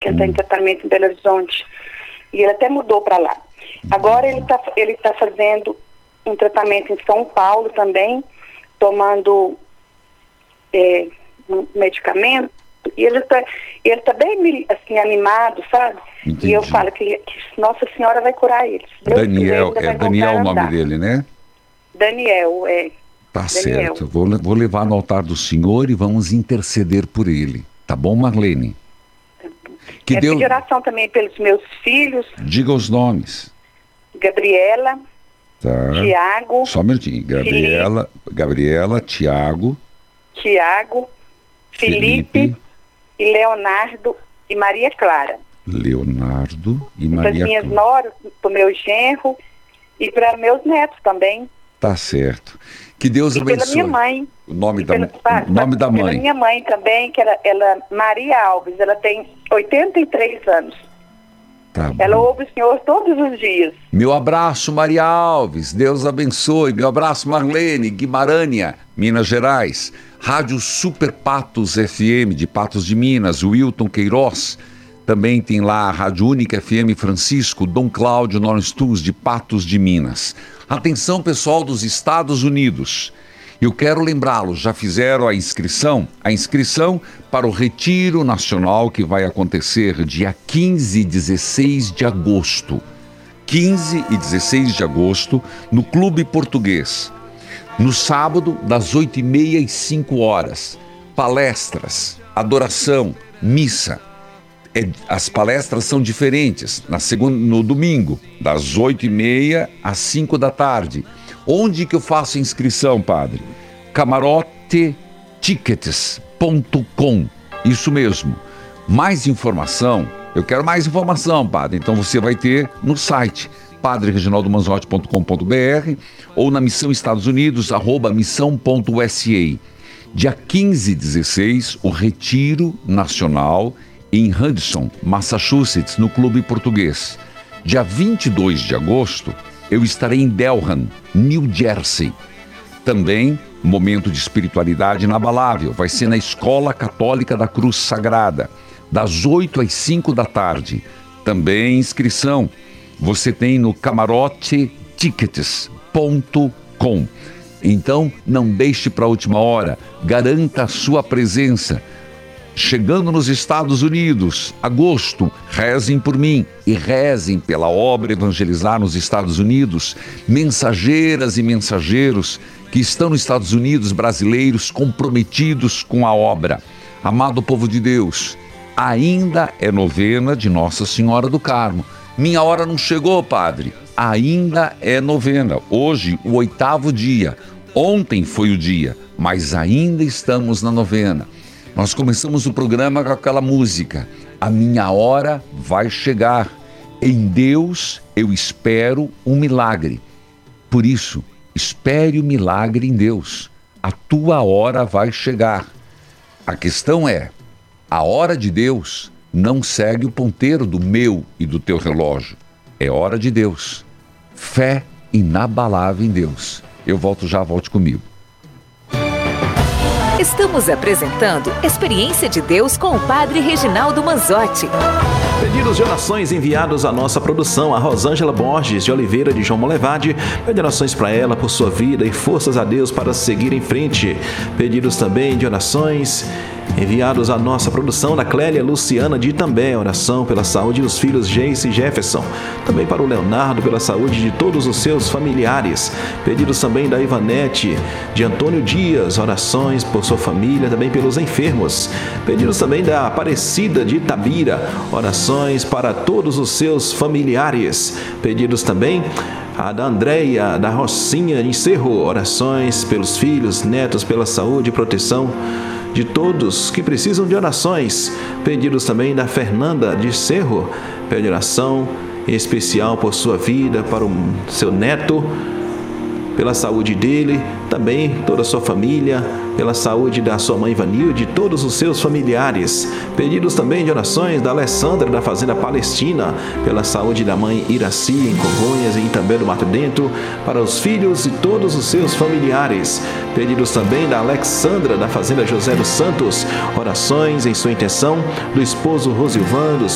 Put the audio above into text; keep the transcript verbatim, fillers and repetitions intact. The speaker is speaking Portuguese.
ele está hum. em tratamento em Belo Horizonte. E ele até mudou para lá. Agora ele está ele tá fazendo um tratamento em São Paulo também, tomando é, um medicamento. E ele está ele tá bem assim, animado, sabe? Entendi. E eu falo que, que Nossa Senhora vai curar ele. Daniel, é Daniel o nome dele, né? Daniel, é. Tá Daniel. certo. Vou, vou levar no altar do Senhor e vamos interceder por ele. Tá bom, Marlene? Que é Deus... pedir oração também pelos meus filhos. Diga os nomes. Gabriela, tá. Tiago. Só um minutinho. Gabriela, Felipe, Gabriela, Tiago. Tiago, Felipe, Felipe e Leonardo e Maria Clara. Leonardo e Maria Clara. Para as minhas noras, para o meu genro e para meus netos também. Tá certo. Que Deus e abençoe. Pela minha mãe. O nome, da, pela, o nome da mãe. Pela minha mãe também, que ela, ela Maria Alves, ela tem oitenta e três anos. Tá ela bom. ouve o Senhor todos os dias. Meu abraço, Maria Alves. Deus abençoe. Meu abraço, Marlene, Guimarães, Minas Gerais. Rádio Super Patos F M, de Patos de Minas, Wilton Queiroz. Também tem lá a Rádio Única F M Francisco, Dom Cláudio Nornstus, de Patos de Minas. Atenção, pessoal dos Estados Unidos. Eu quero lembrá-los, já fizeram a inscrição? A inscrição para o Retiro Nacional que vai acontecer dia quinze e dezesseis de agosto. quinze e dezesseis de agosto, no Clube Português. No sábado, das oito e meia às cinco horas. Palestras, adoração, missa. É, as palestras são diferentes. Na segunda, no domingo, das oito e meia às cinco da tarde. Onde que eu faço inscrição, padre? camarote tickets ponto com. Isso mesmo. Mais informação, eu quero mais informação, padre. Então você vai ter no site padre reginaldo manzotti ponto com ponto b r ou na Missão Estados Unidos, arroba missão ponto u s a. Dia quinze e dezesseis, o Retiro Nacional em Hudson, Massachusetts, no Clube Português. Dia vinte e dois de agosto, eu estarei em Delran, New Jersey. Também, momento de espiritualidade inabalável, vai ser na Escola Católica da Cruz Sagrada, das oito às cinco da tarde. Também inscrição, você tem no camarote tickets ponto com. Então, não deixe para a última hora, garanta a sua presença. Chegando nos Estados Unidos, agosto, rezem por mim e rezem pela obra Evangelizar nos Estados Unidos, mensageiras e mensageiros que estão nos Estados Unidos, brasileiros comprometidos com a obra. Amado povo de Deus, ainda é novena de Nossa Senhora do Carmo. Minha hora não chegou, padre. Ainda é novena. Hoje, o oitavo dia. Ontem foi o dia, mas ainda estamos na novena. Nós começamos o programa com aquela música, A Minha Hora Vai Chegar. Em Deus eu espero um milagre. Por isso, espere o milagre em Deus. A tua hora vai chegar. A questão é, a hora de Deus não segue o ponteiro do meu e do teu relógio. É hora de Deus. Fé inabalável em Deus. Eu volto já, volte comigo. Estamos apresentando Experiência de Deus com o Padre Reginaldo Manzotti. Pedidos de orações enviados à nossa produção, a Rosângela Borges de Oliveira de João Molevade. Pede orações para ela, por sua vida e forças a Deus para seguir em frente. Pedidos também de orações enviados à nossa produção, da Clélia Luciana de Itambé, oração pela saúde dos filhos Jace e Jefferson. Também para o Leonardo, pela saúde de todos os seus familiares. Pedidos também da Ivanete de Antônio Dias, orações por sua família, também pelos enfermos. Pedidos também da Aparecida de Itabira, orações para todos os seus familiares. Pedidos também a da Andréia, da Rocinha de Cerro, orações pelos filhos, netos, pela saúde e proteção de todos que precisam de orações. Pedidos também da Fernanda de Cerro, pede oração especial por sua vida, para o seu neto, pela saúde dele, também toda a sua família, pela saúde da sua mãe Vanilde e de todos os seus familiares. Pedidos também de orações da Alessandra da Fazenda Palestina, pela saúde da mãe Iraci em Congonhas e também do Mato Dentro, para os filhos e todos os seus familiares. Pedidos também da Alexandra da Fazenda José dos Santos, orações em sua intenção do esposo Rosilvan, dos